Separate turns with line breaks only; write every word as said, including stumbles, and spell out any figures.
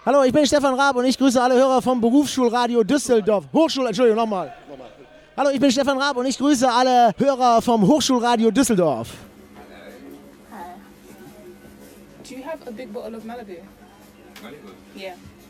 Hallo, ich bin Stefan Raab und ich grüße alle Hörer vom Berufsschulradio Düsseldorf. Hochschul, Entschuldigung, nochmal. Hallo, ich bin Stefan Raab und ich grüße alle Hörer vom Hochschulradio Düsseldorf.
Hi. Do you have a big bottle of Malibu?
Malibu?
Yeah.